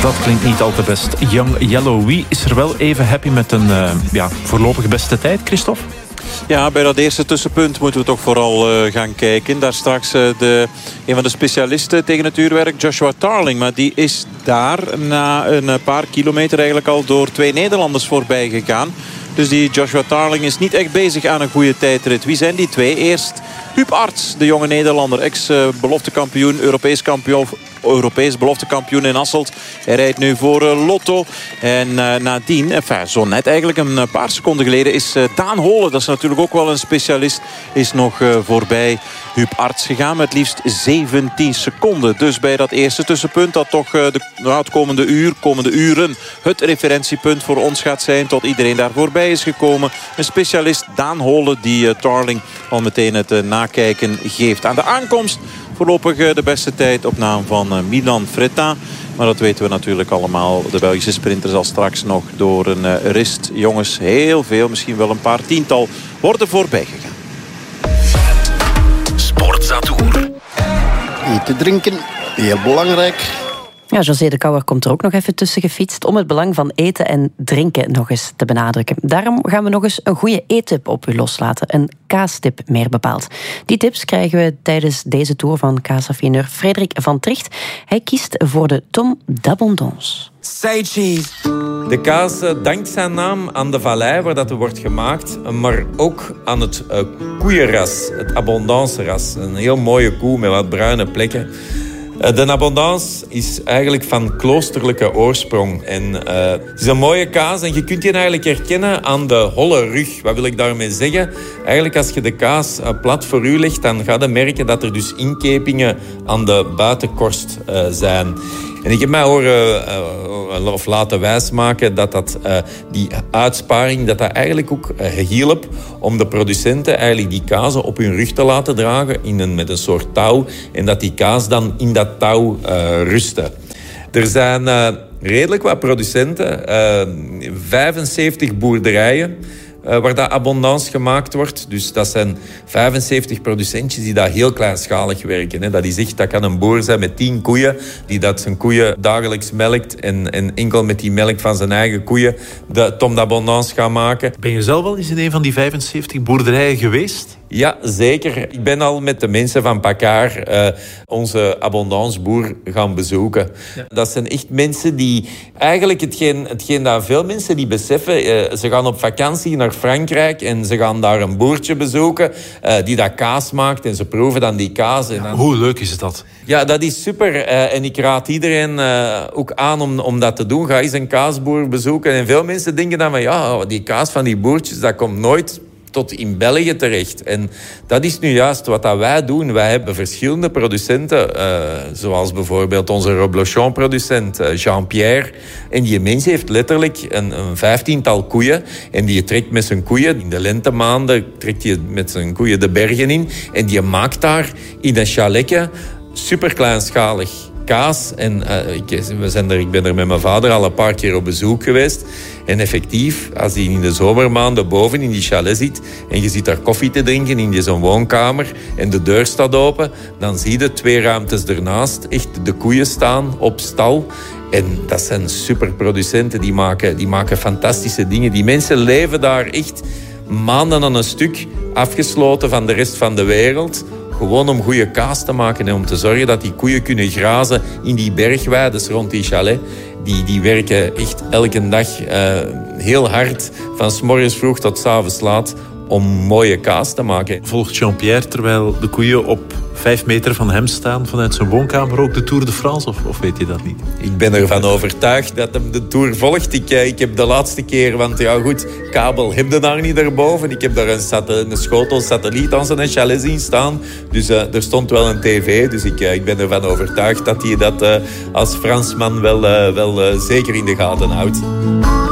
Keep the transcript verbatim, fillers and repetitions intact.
Dat klinkt niet al te best. Young Yellow, wie is er wel even happy met een uh, ja, voorlopig beste tijd, Christophe? Ja, bij dat eerste tussenpunt moeten we toch vooral uh, gaan kijken. Daar straks uh, de, een van de specialisten tegen het uurwerk, Joshua Tarling. Maar die is daar na een paar kilometer eigenlijk al door twee Nederlanders voorbij gegaan. Dus die Joshua Tarling is niet echt bezig aan een goede tijdrit. Wie zijn die twee? Eerst Huub Arts, de jonge Nederlander. Ex-beloftekampioen, Europees kampioen, Europees beloftekampioen in Hasselt. Hij rijdt nu voor uh, Lotto. En uh, nadien, enfin, zo net eigenlijk een paar seconden geleden, is uh, Daan Holen, dat is natuurlijk ook wel een specialist, is nog uh, voorbij Huub Arts gegaan met liefst zeventien seconden. Dus bij dat eerste tussenpunt dat toch uh, de, nou, het komende uur, komende uren het referentiepunt voor ons gaat zijn tot iedereen daar voorbij is gekomen. Een specialist, Daan Holen, die uh, Tarling al meteen het uh, nakijken geeft. Aan de aankomst voorlopig uh, de beste tijd op naam van uh, Milan Fretin. Maar dat weten we natuurlijk allemaal. De Belgische sprinter zal straks nog door een uh, rist. Jongens, heel veel, misschien wel een paar tiental, worden voorbij gegaan. Sportzomer. Eten, drinken, heel belangrijk. Ja, José de Kouwer komt er ook nog even tussen gefietst om het belang van eten en drinken nog eens te benadrukken. Daarom gaan we nog eens een goede eettip op u loslaten. Een kaastip meer bepaald. Die tips krijgen we tijdens deze tour van kaasaffineur Frederik van Tricht. Hij kiest voor de Tom d'Abondance. Say cheese. De kaas dankt zijn naam aan de vallei waar dat wordt gemaakt, maar ook aan het uh, koeienras, het Abondance-ras. Een heel mooie koe met wat bruine plekken. De Abondance is eigenlijk van kloosterlijke oorsprong. En, uh, het is een mooie kaas en je kunt die eigenlijk herkennen aan de holle rug. Wat wil ik daarmee zeggen? Eigenlijk als je de kaas uh, plat voor u legt, dan ga je merken dat er dus inkepingen aan de buitenkorst uh, zijn. En ik heb mij horen uh, of laten wijsmaken dat, dat uh, die uitsparing dat dat eigenlijk ook uh, hielp om de producenten eigenlijk die kazen op hun rug te laten dragen in een, met een soort touw. En dat die kaas dan in dat touw uh, rustte. Er zijn uh, redelijk wat producenten, uh, vijfenzeventig boerderijen, Uh, waar dat Abondance gemaakt wordt. Dus dat zijn vijfenzeventig producentjes die daar heel kleinschalig werken. Hè. Dat is echt, dat kan een boer zijn met tien koeien, die dat zijn koeien dagelijks melkt en, en enkel met die melk van zijn eigen koeien de Tom d'Abondance gaan maken. Ben je zelf wel eens in een van die vijfenzeventig boerderijen geweest? Ja, zeker. Ik ben al met de mensen van Paccar uh, onze Abondance-boer gaan bezoeken. Ja. Dat zijn echt mensen die eigenlijk hetgeen, hetgeen dat veel mensen die beseffen, uh, ze gaan op vakantie naar Frankrijk en ze gaan daar een boertje bezoeken uh, die dat kaas maakt en ze proeven dan die kaas. En dan... ja, hoe leuk is dat? Ja, dat is super. Uh, en ik raad iedereen uh, ook aan om, om dat te doen. Ga eens een kaasboer bezoeken. En veel mensen denken dan van ja, die kaas van die boertjes, dat komt nooit tot in België terecht. En dat is nu juist wat dat wij doen. Wij hebben verschillende producenten, uh, zoals bijvoorbeeld onze Roblochon-producent uh, Jean-Pierre. En die mens heeft letterlijk een, een vijftiental koeien. En die trekt met zijn koeien, in de lentemaanden trekt hij met zijn koeien de bergen in. En die maakt daar in een chaletje superkleinschalig kaas. En uh, ik, we zijn er, ik ben er met mijn vader al een paar keer op bezoek geweest. En effectief, als hij in de zomermaanden boven in die chalet zit en je zit daar koffie te drinken in zijn woonkamer en de deur staat open, dan zie je twee ruimtes ernaast echt de koeien staan op stal. En dat zijn superproducenten, die maken, die maken fantastische dingen. Die mensen leven daar echt maanden aan een stuk, afgesloten van de rest van de wereld. Gewoon om goede kaas te maken en om te zorgen dat die koeien kunnen grazen in die bergweides rond die chalet. Die, die werken echt elke dag uh, heel hard, van 's morgens vroeg tot 's avonds laat, om mooie kaas te maken. Volgt Jean-Pierre, terwijl de koeien op vijf meter van hem staan, vanuit zijn woonkamer ook de Tour de France? Of, of weet je dat niet? Ik ben ervan overtuigd dat hem de Tour volgt. Ik, ik heb de laatste keer, want ja goed, kabel heb je daar niet erboven. Ik heb daar een, sat- een schotel satelliet aan zijn chalet zien staan. Dus uh, er stond wel een tv. Dus ik, uh, ik ben ervan overtuigd dat hij dat uh, als Fransman wel, uh, wel uh, zeker in de gaten houdt.